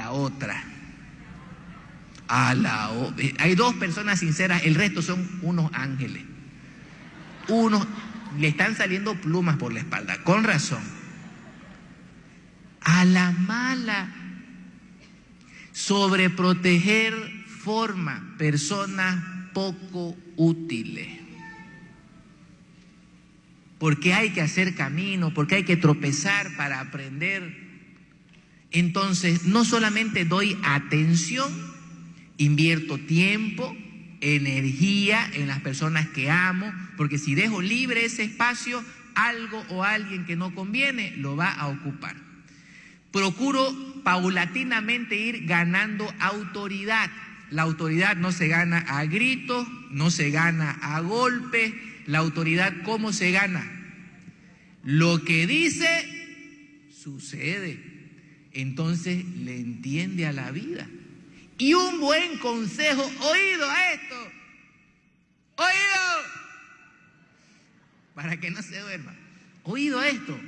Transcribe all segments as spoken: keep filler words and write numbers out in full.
la otra. A la o... Hay dos personas sinceras, el resto son unos ángeles. Unos le están saliendo plumas por la espalda, con razón. A la mala. Sobreproteger forma personas poco útiles. Porque hay que hacer camino, porque hay que tropezar para aprender. Entonces, no solamente doy atención, invierto tiempo, energía en las personas que amo, porque si dejo libre ese espacio, algo o alguien que no conviene lo va a ocupar. Procuro paulatinamente ir ganando autoridad. La autoridad no se gana a gritos, no se gana a golpes. La autoridad, ¿cómo se gana? Lo que dice, sucede. Entonces le entiende a la vida. Y un buen consejo, oído a esto, oído, para que no se duerma, oído a esto.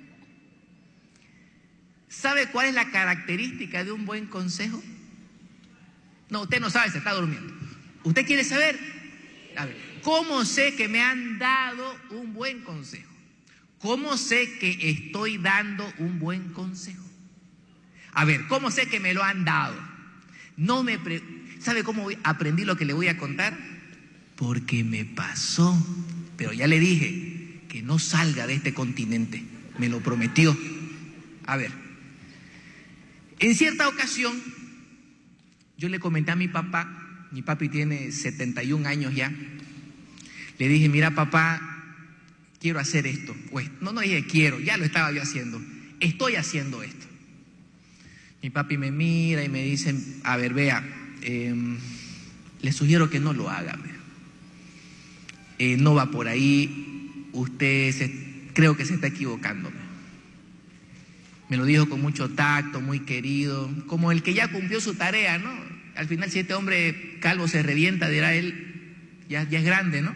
¿Sabe cuál es la característica de un buen consejo? No, usted no sabe, se está durmiendo. ¿Usted quiere saber? A ver, ¿cómo sé que me han dado un buen consejo? ¿Cómo sé que estoy dando un buen consejo? A ver, ¿cómo sé que me lo han dado? No me pre... ¿Sabe cómo aprendí lo que le voy a contar? Porque me pasó. Pero ya le dije que no salga de este continente. Me lo prometió. A ver, en cierta ocasión, yo le comenté a mi papá, mi papi tiene setenta y un años ya, le dije, mira papá, quiero hacer esto. Pues no, no dije quiero, ya lo estaba yo haciendo, estoy haciendo esto. Mi papi me mira y me dice, a ver, vea, eh, le sugiero que no lo haga, eh, no va por ahí, usted se, creo que se está equivocando. Me lo dijo con mucho tacto, muy querido, como el que ya cumplió su tarea, ¿no? Al final, si este hombre calvo se revienta, dirá él, ya, ya es grande, ¿no?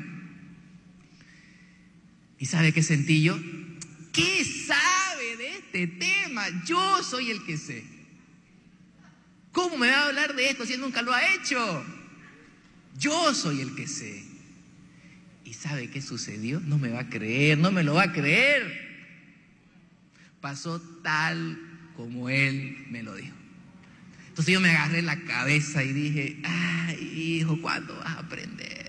¿Y sabe qué sentí yo? ¿Qué sabe de este tema? Yo soy el que sé. ¿Cómo me va a hablar de esto si él nunca lo ha hecho? Yo soy el que sé. ¿Y sabe qué sucedió? No me va a creer, no me lo va a creer. Pasó tal como él me lo dijo. Entonces yo me agarré la cabeza y dije, ay hijo, ¿cuándo vas a aprender?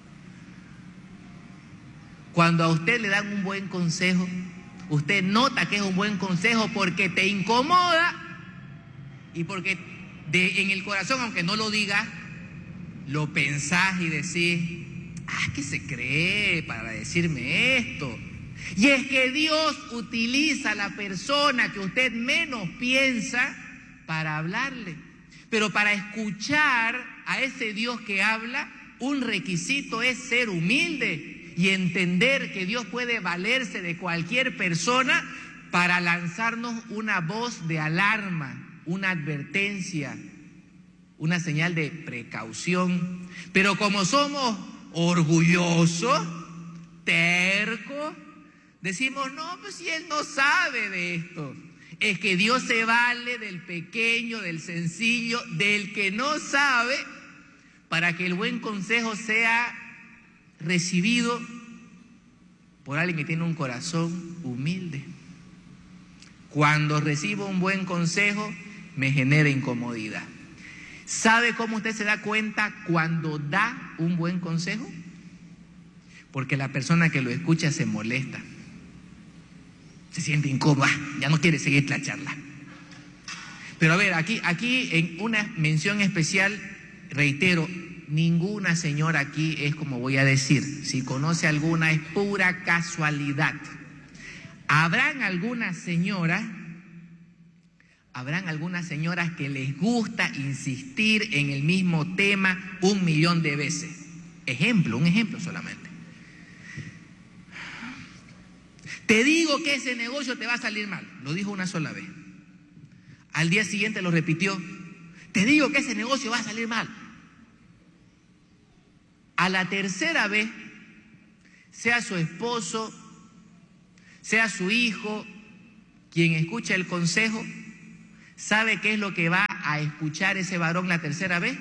Cuando a usted le dan un buen consejo, usted nota que es un buen consejo porque te incomoda y porque de, en el corazón, aunque no lo digas, lo pensás y decís, ah, ¿qué se cree para decirme esto? Y es que Dios utiliza a la persona que usted menos piensa para hablarle. Pero para escuchar a ese Dios que habla, un requisito es ser humilde y entender que Dios puede valerse de cualquier persona para lanzarnos una voz de alarma, una advertencia, una señal de precaución. Pero como somos orgullosos, tercos, decimos, no, pues si él no sabe de esto. Es que Dios se vale del pequeño, del sencillo, del que no sabe, para que el buen consejo sea recibido por alguien que tiene un corazón humilde. Cuando recibo un buen consejo, me genera incomodidad. ¿Sabe cómo usted se da cuenta cuando da un buen consejo? Porque la persona que lo escucha se molesta. Se siente incómoda, ya no quiere seguir la charla. Pero a ver, aquí, aquí en una mención especial, reitero, ninguna señora aquí es como voy a decir. Si conoce alguna es pura casualidad. Habrán algunas señoras, habrán algunas señoras que les gusta insistir en el mismo tema un millón de veces. Ejemplo, un ejemplo solamente. Te digo que ese negocio te va a salir mal. Lo dijo una sola vez. Al día siguiente lo repitió. Te digo que ese negocio va a salir mal. A la tercera vez, sea su esposo, sea su hijo, quien escucha el consejo, sabe qué es lo que va a escuchar ese varón la tercera vez?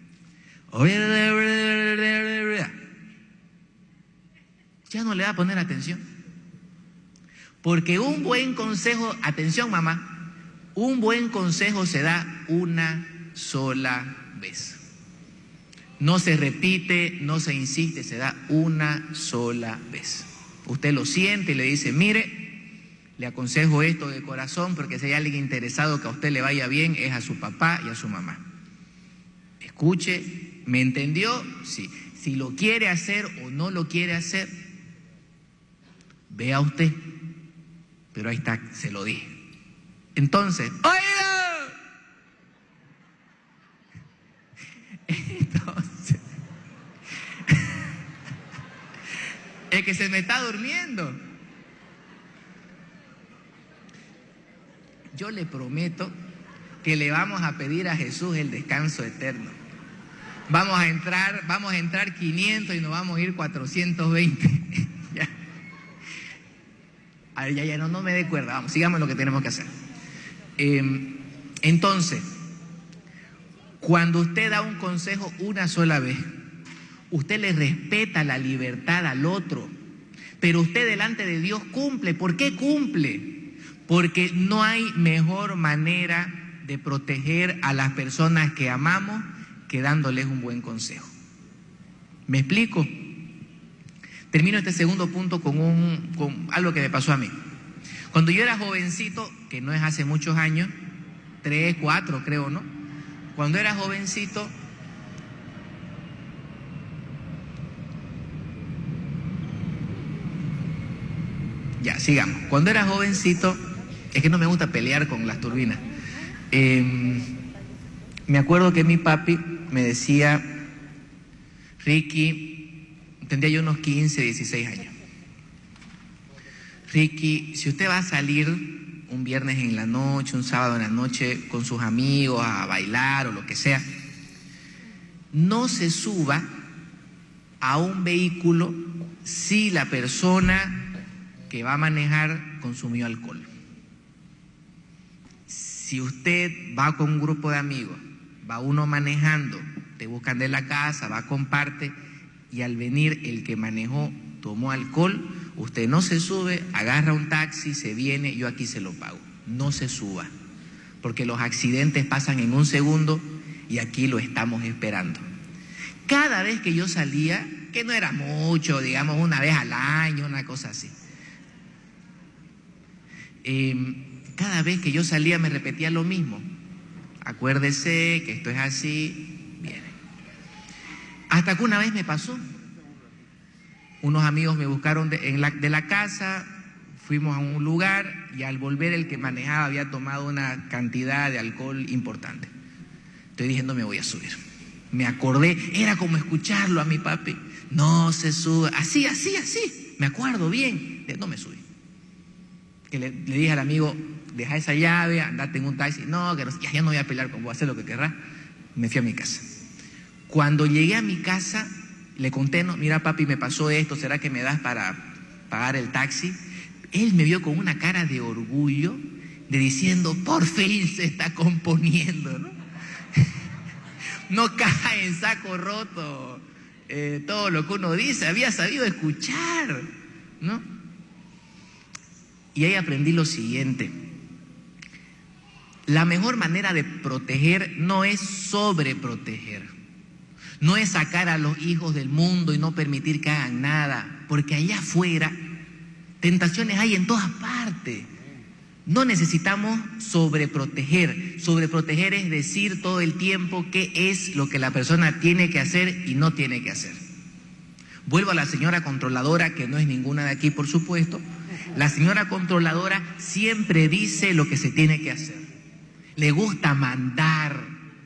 Ya no le va a poner atención. Porque un buen consejo, atención mamá, un buen consejo se da una sola vez. No se repite, no se insiste, se da una sola vez. Usted lo siente y le dice, mire, le aconsejo esto de corazón porque si hay alguien interesado que a usted le vaya bien es a su papá y a su mamá. Escuche, ¿me entendió? Sí. Si lo quiere hacer o no lo quiere hacer, vea usted. Pero ahí está, se lo dije. Entonces, ¡oiga! Entonces, es que se me está durmiendo. Yo le prometo que le vamos a pedir a Jesús el descanso eterno. Vamos a entrar, vamos a entrar quinientos y nos vamos a ir cuatrocientos veinte. Ya. A ver, ya, ya no, no me dé cuerda, vamos, sigamos lo que tenemos que hacer. Eh, entonces, cuando usted da un consejo una sola vez, usted le respeta la libertad al otro, pero usted delante de Dios cumple. ¿Por qué cumple? Porque no hay mejor manera de proteger a las personas que amamos que dándoles un buen consejo. ¿Me explico? Termino este segundo punto con, un, con algo que me pasó a mí. Cuando yo era jovencito, que no es hace muchos años, tres, cuatro creo, ¿no? Cuando era jovencito, ya, sigamos. Cuando era jovencito, es que no me gusta pelear con las turbinas. Eh, me acuerdo que mi papi me decía, Ricky, tendría yo unos quince, dieciséis años. Ricky, si usted va a salir un viernes en la noche, un sábado en la noche con sus amigos a bailar o lo que sea, no se suba a un vehículo si la persona que va a manejar consumió alcohol. Si usted va con un grupo de amigos, va uno manejando, te buscan de la casa, va, comparte, y al venir el que manejó tomó alcohol, usted no se sube, agarra un taxi, se viene, yo aquí se lo pago. No se suba, porque los accidentes pasan en un segundo y aquí lo estamos esperando. Cada vez que yo salía, que no era mucho, digamos una vez al año, una cosa así, eh, cada vez que yo salía me repetía lo mismo. Acuérdese que esto es así, viene. Hasta que una vez me pasó. Unos amigos me buscaron de, en la, de la casa, fuimos a un lugar y al volver el que manejaba había tomado una cantidad de alcohol importante. Estoy diciendo, me voy a subir. Me acordé, era como escucharlo a mi papi. No se sube, así, así, así. Me acuerdo bien, no me subí. Que le, le dije al amigo, deja esa llave, andate en un taxi. No, que no, ya, ya no voy a pelear con vos, hacer lo que querrás. Me fui a mi casa. Cuando llegué a mi casa, le conté, no, mira papi, me pasó esto, ¿será que me das para pagar el taxi? Él me vio con una cara de orgullo, de diciendo, por fin se está componiendo, ¿no? No cae en saco roto eh, todo lo que uno dice, había sabido escuchar, ¿no? Y ahí aprendí lo siguiente: la mejor manera de proteger no es sobreproteger, no es sacar a los hijos del mundo y no permitir que hagan nada, porque allá afuera tentaciones hay en todas partes. No necesitamos sobreproteger. Sobreproteger es decir todo el tiempo qué es lo que la persona tiene que hacer y no tiene que hacer. Vuelvo a la señora controladora, que no es ninguna de aquí, por supuesto. La señora controladora siempre dice lo que se tiene que hacer. Le gusta mandar.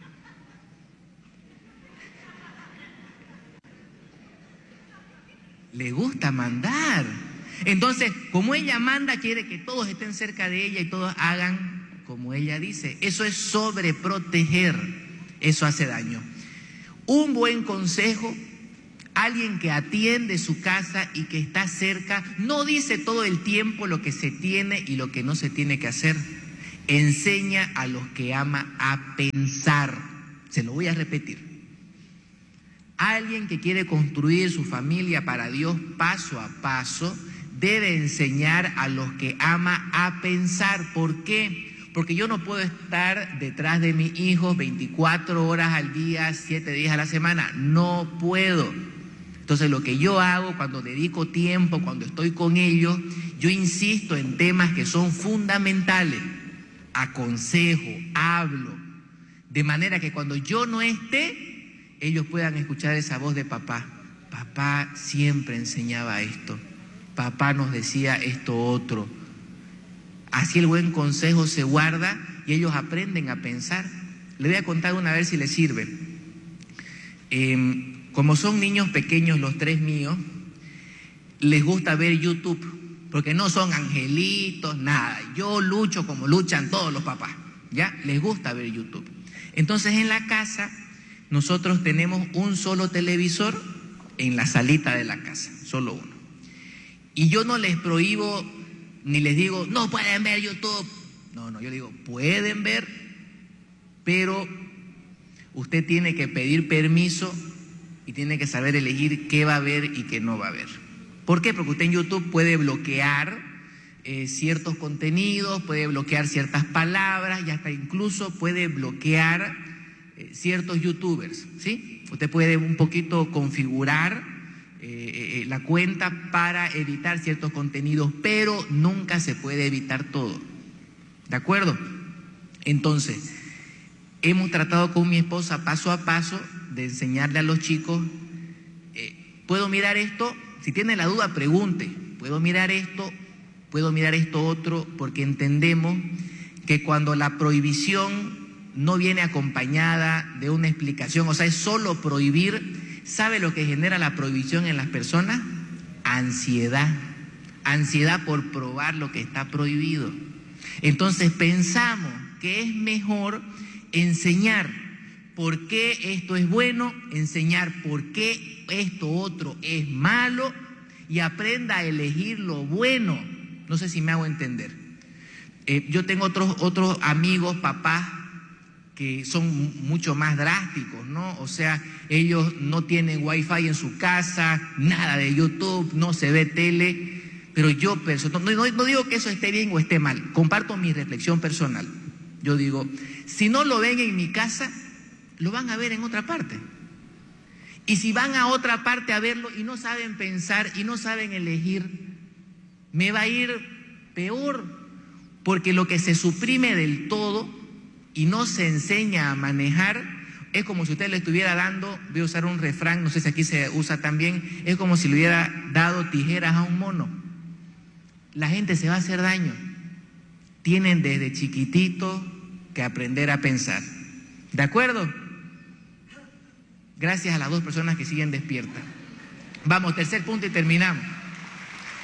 Le gusta mandar. Entonces, como ella manda, quiere que todos estén cerca de ella y todos hagan como ella dice. Eso es sobreproteger. Eso hace daño. Un buen consejo: alguien que atiende su casa y que está cerca, no dice todo el tiempo lo que se tiene y lo que no se tiene que hacer. enseña a los que ama a pensar. Se lo voy a repetir. Alguien que quiere construir su familia para Dios paso a paso debe enseñar a los que ama a pensar. ¿Por qué? Porque yo no puedo estar detrás de mis hijos veinticuatro horas al día, siete días a la semana. No puedo. Entonces lo que yo hago cuando dedico tiempo, cuando estoy con ellos, yo insisto en temas que son fundamentales. Aconsejo, hablo, de manera que cuando yo no esté, ellos puedan escuchar esa voz de papá. Papá siempre enseñaba esto. Papá nos decía esto otro. Así el buen consejo se guarda y ellos aprenden a pensar. Le voy a contar una vez si les sirve. Eh, como son niños pequeños los tres míos, les gusta ver YouTube, porque no son angelitos, nada. Yo lucho como luchan todos los papás, ¿ya? Les gusta ver YouTube. Entonces en la casa nosotros tenemos un solo televisor en la salita de la casa, solo uno. Y yo no les prohíbo ni les digo, no pueden ver YouTube. No, no, yo digo, pueden ver, pero usted tiene que pedir permiso y tiene que saber elegir qué va a ver y qué no va a ver. ¿Por qué? Porque usted en YouTube puede bloquear eh, ciertos contenidos, puede bloquear ciertas palabras y hasta incluso puede bloquear eh, ciertos youtubers, ¿sí? Usted puede un poquito configurar eh, eh, la cuenta para evitar ciertos contenidos, pero nunca se puede evitar todo. ¿De acuerdo? Entonces, hemos tratado con mi esposa paso a paso de enseñarle a los chicos, eh, ¿puedo mirar esto? Si tiene la duda, pregunte, ¿puedo mirar esto? ¿Puedo mirar esto otro? Porque entendemos que cuando la prohibición no viene acompañada de una explicación, o sea, es solo prohibir, ¿sabe lo que genera la prohibición en las personas? Ansiedad, ansiedad por probar lo que está prohibido. Entonces pensamos que es mejor enseñar por qué esto es bueno, enseñar por qué esto otro es malo y aprenda a elegir lo bueno. No sé si me hago entender. Eh, yo tengo otros, otros amigos, papás, que son mucho más drásticos, ¿no? O sea, ellos no tienen wifi en su casa, nada de YouTube, no se ve tele, pero yo no, no, no digo que eso esté bien o esté mal, comparto mi reflexión personal. Yo digo, si no lo ven en mi casa, lo van a ver en otra parte. Y si van a otra parte a verlo y no saben pensar y no saben elegir, me va a ir peor, porque lo que se suprime del todo y no se enseña a manejar es como si usted le estuviera dando, voy a usar un refrán, no sé si aquí se usa también, es como si le hubiera dado tijeras a un mono. La gente se va a hacer daño. Tienen desde chiquitito que aprender a pensar. ¿De acuerdo? Gracias a las dos personas que siguen despiertas. Vamos, tercer punto y terminamos.